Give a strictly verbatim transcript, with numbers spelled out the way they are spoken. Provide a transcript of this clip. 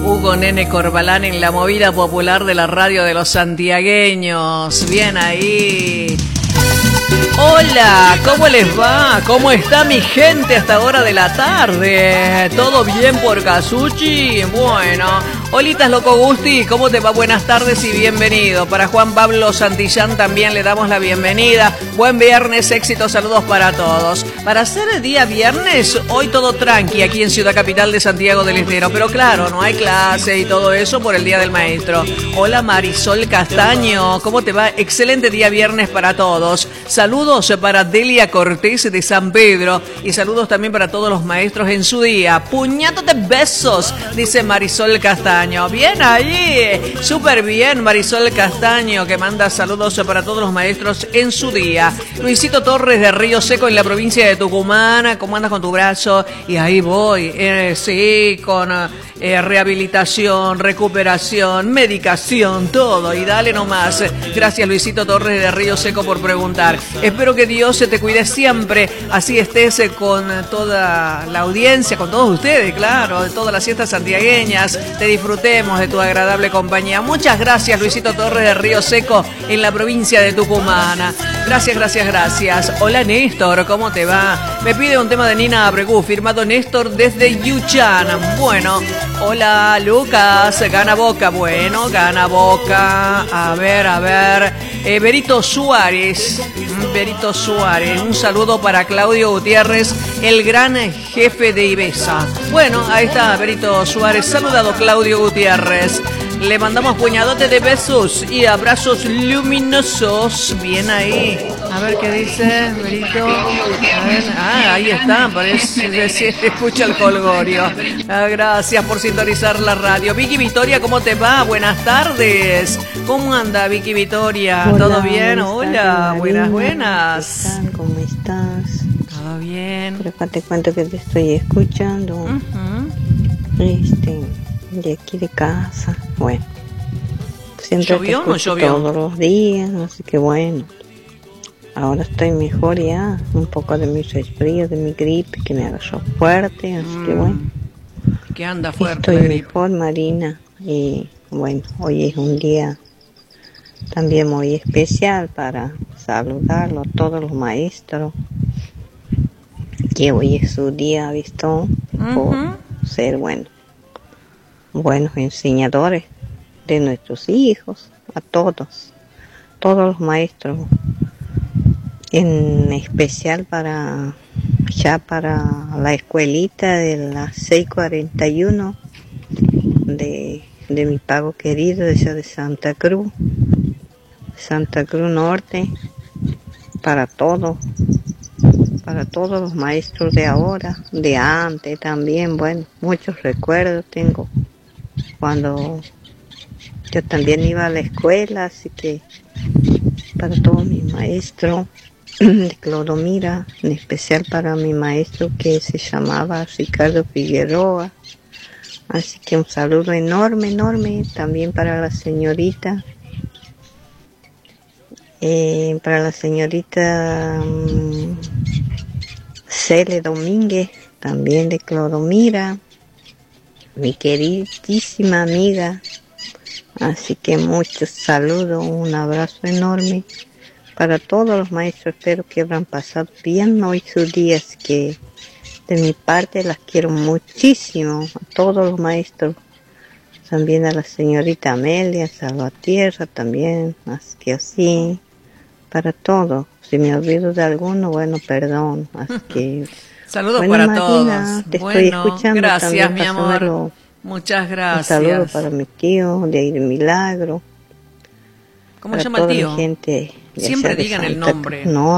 Hugo Nene Corbalán en la movida popular de la radio de los santiagueños. Bien ahí. Hola, ¿cómo les va? ¿Cómo está mi gente hasta hora de la tarde? ¿Todo bien por Casuchi? Bueno, Olitas Loco Gusti, ¿cómo te va? Buenas tardes y bienvenido. Para Juan Pablo Santillán también le damos la bienvenida. Buen viernes, éxitos, saludos para todos. Para ser el día viernes, hoy todo tranqui aquí en Ciudad Capital de Santiago del Estero. Pero claro, no hay clase y todo eso por el Día del Maestro. Hola Marisol Castaño, ¿cómo te va? Excelente día viernes para todos. Saludos para Delia Cortés de San Pedro y saludos también para todos los maestros en su día. Puñado de besos, dice Marisol Castaño. Bien ahí, súper bien Marisol Castaño, que manda saludos para todos los maestros en su día. Luisito Torres de Río Seco en la provincia de Tucumán, ¿cómo andas con tu brazo? Y ahí voy, eh, sí, con eh, rehabilitación, recuperación, medicación, todo. Y dale nomás. Gracias Luisito Torres de Río Seco por preguntar. Espero que Dios se te cuide siempre, así estés con toda la audiencia, con todos ustedes, claro, de todas las fiestas santiagueñas, te disfrutemos de tu agradable compañía. Muchas gracias, Luisito Torres de Río Seco, en la provincia de Tucumán. Gracias, gracias, gracias. Hola, Néstor, ¿cómo te va? Me pide un tema de Nina Abregú, firmado Néstor desde Yuchan. Bueno, hola, Lucas, gana Boca. Bueno, gana Boca. A ver, a ver. Eh, Berito Suárez. Berito Suárez, un saludo para Claudio Gutiérrez, el gran jefe de Ibesa. Bueno, ahí está Berito Suárez, saludado Claudio Gutiérrez. Le mandamos puñadote de besos y abrazos luminosos. Bien ahí. A ver qué dice Berito. A ver. Ah, ahí está, parece que se escucha el colgorio. Ah, gracias por sintonizar la radio. Vicky Victoria, ¿cómo te va? Buenas tardes. ¿Cómo anda Vicky Victoria? Hola, ¿Todo bien? Hola, tardes, buenas, Marina. buenas. ¿Cómo estás? Todo bien. Por acá te cuento que te estoy escuchando. Uh-huh. Este, de aquí de casa. Bueno, siempre ¿Llovió te o no escucho llovió? todos los días, así que bueno. Ahora estoy mejor ya, un poco de mi resfrío, de mi gripe que me agarró fuerte, así Mm. que bueno. Que anda fuerte Estoy la gripe. mejor, Marina, y bueno, hoy es un día también muy especial para saludarlo a todos los maestros, que hoy es su día, ¿visto? Por Uh-huh. ser bueno, buenos enseñadores de nuestros hijos, a todos, todos los maestros, en especial para ya para la escuelita de las seis cuarenta y uno de, de mi pago querido, de esa de Santa Cruz, Santa Cruz Norte, para todos, para todos los maestros de ahora, de antes también. Bueno, muchos recuerdos tengo cuando yo también iba a la escuela, así que para todos mis maestros de Clodomira, en especial para mi maestro que se llamaba Ricardo Figueroa. Así que un saludo enorme, enorme, también para la señorita, eh, para la señorita um, Cele Domínguez, también de Clodomira, mi queridísima amiga. Así que muchos saludos, un abrazo enorme para todos los maestros. Espero que habrán pasado bien hoy sus días, que de mi parte las quiero muchísimo, a todos los maestros, también a la señorita Amelia Salvatierra también, así que así, para todos. Si me olvido de alguno, bueno, perdón, así que... Saludos bueno, para Marina, todos. te Bueno, estoy escuchando gracias, también, mi para amor. saberlo. Muchas Un saludo gracias. para mi tío de ahí de Milagro. ¿Cómo Para se llama el toda tío? mi gente de Siempre allá de digan el Santa nombre. Cruz. No,